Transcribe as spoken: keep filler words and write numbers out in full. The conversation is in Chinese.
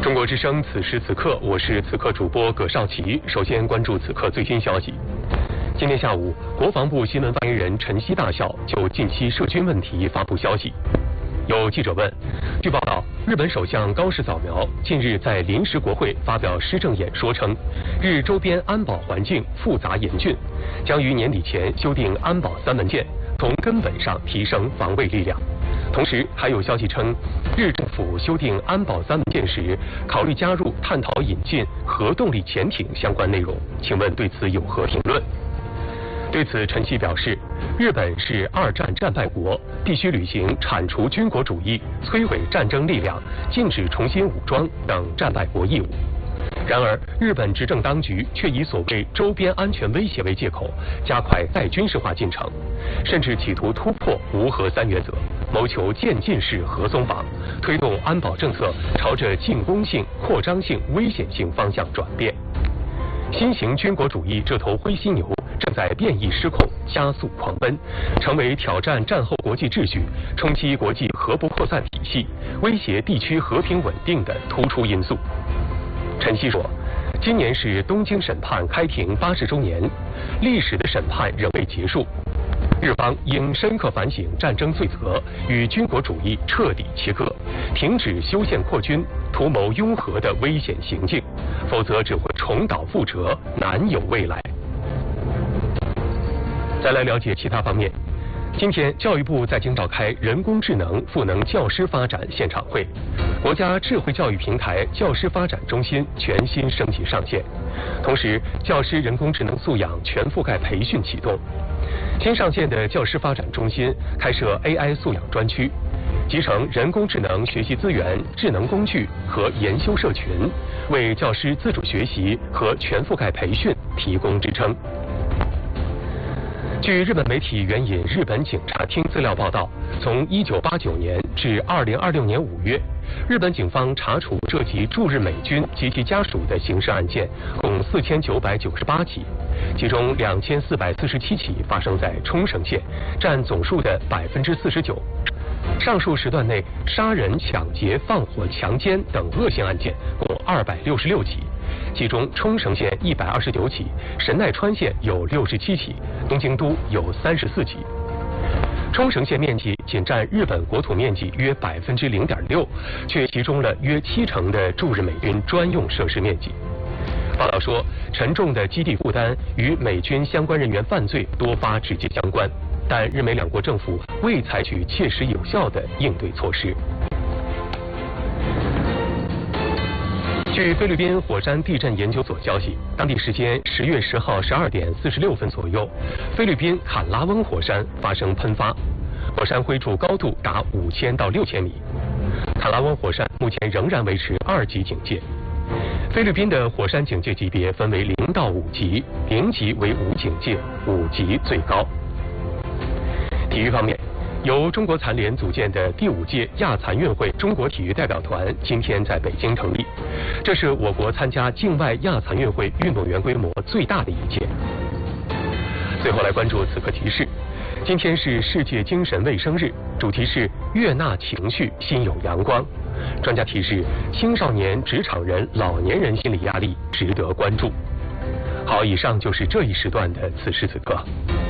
中国之声此时此刻，我是此刻主播葛少奇。首先关注此刻最新消息。今天下午，国防部新闻发言人陈希大校就近期涉军问题发布消息。有记者问，据报道，日本首相高市早苗近日在临时国会发表施政演说称，日周边安保环境复杂严峻，将于年底前修订安保三文件，从根本上提升防卫力量。同时，还有消息称，日政府修订安保三文件时，考虑加入探讨引进核动力潜艇相关内容。请问对此有何评论？对此，陈希表示，日本是二战战败国，必须履行铲除军国主义、摧毁战争力量、禁止重新武装等战败国义务。然而，日本执政当局却以所谓周边安全威胁为借口，加快再军事化进程，甚至企图突破无核三原则，谋求渐进式核松绑，推动安保政策朝着进攻性、扩张性、危险性方向转变。新型军国主义这头灰犀牛正在变异失控，加速狂奔，成为挑战战后国际秩序、冲击国际核不扩散体系、威胁地区和平稳定的突出因素。陈希说，今年是东京审判开庭八十周年，历史的审判仍未结束，日方应深刻反省战争罪责，与军国主义彻底切割，停止修宪扩军、图谋拥核的危险行径，否则只会重蹈覆辙，难有未来。再来了解其他方面。今天，教育部在京召开人工智能赋能教师发展现场会，国家智慧教育平台教师发展中心全新升级上线，同时教师人工智能素养全覆盖培训启动。新上线的教师发展中心开设 A I 素养专区，集成人工智能学习资源、智能工具和研修社群，为教师自主学习和全覆盖培训提供支撑。据日本媒体援引日本警察厅资料报道，从一九八九年至二零二六年五月，日本警方查处涉及驻日美军及其家属的刑事案件共四千九百九十八起，其中两千四百四十七起发生在冲绳县，占总数的百分之四十九。上述时段内，杀人、抢劫、放火、强奸等恶性案件共二百六十六起，其中冲绳县一百二十九起，神奈川县有六十七起，东京都有三十四起。冲绳县面积仅占日本国土面积约百分之零点六，却集中了约七成的驻日美军专用设施面积。报道说，沉重的基地负担与美军相关人员犯罪多发直接相关，但日美两国政府未采取切实有效的应对措施。据菲律宾火山地震研究所消息，当地时间十月十号十二点四十六分左右，菲律宾坎拉温火山发生喷发，火山灰柱高度达五千到六千米。坎拉温火山目前仍然维持二级警戒。菲律宾的火山警戒级别分为零到五级，零级为无警戒，五级最高。体育方面，由中国残联组建的第五届亚残运会中国体育代表团今天在北京成立，这是我国参加境外亚残运会运动员规模最大的一届。最后来关注此刻提示，今天是世界精神卫生日，主题是悦纳情绪，心有阳光。专家提示，青少年、职场人、老年人心理压力值得关注。好，以上就是这一时段的此时此刻。